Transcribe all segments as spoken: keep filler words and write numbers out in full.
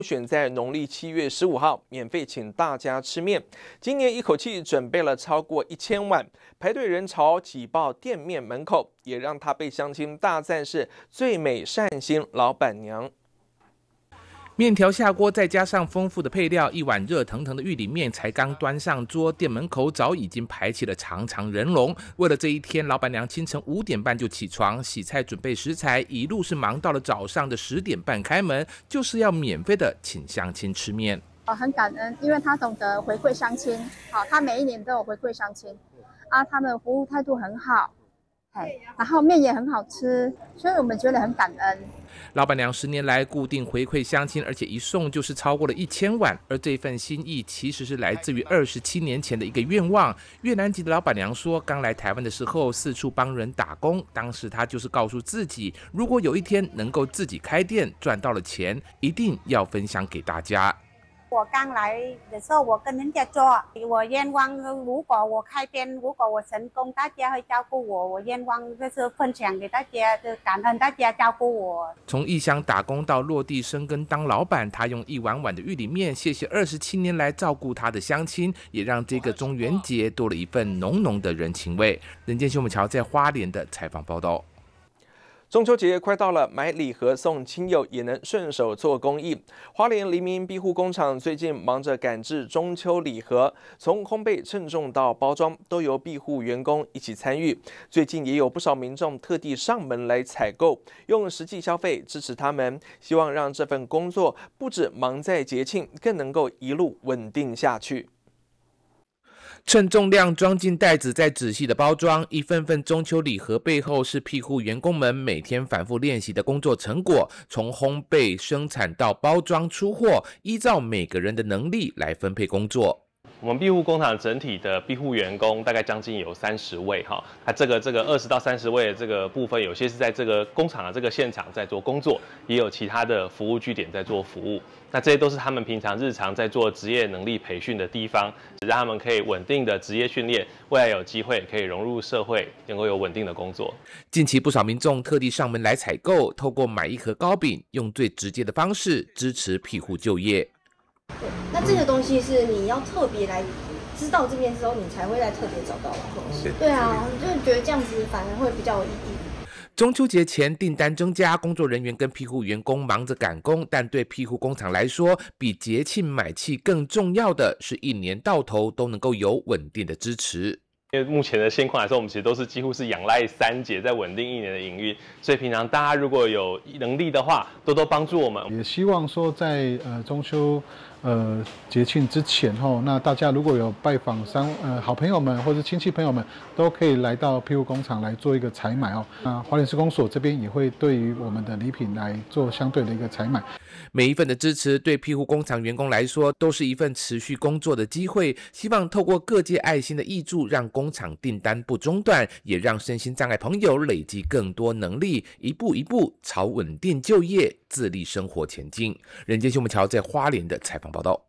选在农历七月十五号免费请大家吃面，今年一口气准备了超过一千碗，排队人潮挤爆店面门口，也让他被乡亲大赞是最美善心老板娘。 面条下锅，再加上丰富的配料，一碗热腾腾的玉里面才刚端上桌，店门口早已经排起了长长人龙。为了这一天，老板娘清晨五点半就起床洗菜准备食材，一路是忙到了早上的十点半开门，就是要免费的请乡亲吃面。 哦，很感恩，因为他懂得回馈乡亲，好，他每一年都有回馈乡亲，啊，他们服务态度很好，哎，然后面也很好吃，所以我们觉得很感恩。 老板娘十年来固定回馈乡亲，而且一送就是超过了一千碗。而这份心意其实是来自于二十七年前的一个愿望。越南籍的老板娘说，刚来台湾的时候四处帮人打工，当时她就是告诉自己，如果有一天能够自己开店，赚到了钱，一定要分享给大家。 我刚来的时候，我跟人家做，我愿望如果我开店，如果我成功，大家会照顾我。我愿望就是分享给大家，就感恩大家照顾我。 从异乡打工到落地生根当老板，他用一碗碗的玉里面，谢谢二十七年来照顾他的乡亲，也让这个中元节多了一份浓浓的人情味。人间新闻桥在花莲的采访报道。 中秋节快到了，买礼盒送亲友也能顺手做公益。花莲黎明庇护工厂最近忙着赶制中秋礼盒，从烘焙、称重到包装，都由庇护员工一起参与。最近也有不少民众特地上门来采购，用实际消费支持他们，希望让这份工作不止忙在节庆，更能够一路稳定下去。 称重量装进袋子，再仔细的包装，一份份中秋礼盒背后是庇护员工们每天反复练习的工作成果。从烘焙、生产到包装出货，依照每个人的能力来分配工作。 我们庇护工厂整体的庇护员工大概将近有三十位哈，它这个这个二十到三十位的这个部分，有些是在这个工厂的这个现场在做工作，也有其他的服务据点在做服务。那这些都是他们平常日常在做职业能力培训的地方，让他们可以稳定的职业训练，未来有机会可以融入社会，能够有稳定的工作。 近期不少民众特地上门来采购，透过买一盒糕饼，用最直接的方式支持庇护就业。 对，那这个东西是你要特别来知道这边之后，你才会来特别找到的东西。对啊，就是觉得这样子反而会比较有意义。 中秋节前订单增加，工作人员跟庇护员工忙着赶工，但对庇护工厂来说，比节庆买气更重要的是一年到头都能够有稳定的支持。 因为目前的现况来说，我们其实都是几乎是仰赖三节在稳定一年的营运，所以平常大家如果有能力的话，多多帮助我们。 也希望说在呃中秋呃节庆之前吼，那大家如果有拜访三呃好朋友们或者亲戚朋友们，都可以来到庇护工厂来做一个采买哦。那花莲施工所这边也会对于我们的礼品来做相对的一个采买。 每一份的支持对庇护工厂员工来说都是一份持续工作的机会，希望透过各界爱心的挹注，让工厂订单不中断，也让身心障碍朋友累积更多能力，一步一步朝稳定就业、自立生活前进。人间新闻桥在花莲的采访报道。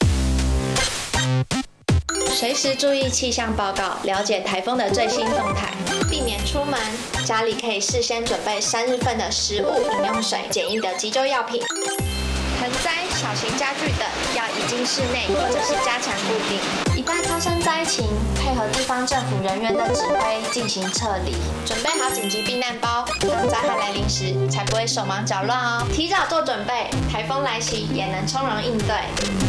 随时注意气象报告，了解台风的最新动态，避免出门。家里可以事先准备三日份的食物、饮用水、简易的急救药品。盆栽、小型家具等要移进室内或者是加强固定。一旦发生灾情，配合地方政府人员的指挥进行撤离。准备好紧急避难包，当灾害来临时才不会手忙脚乱哦。提早做准备，台风来袭也能从容应对。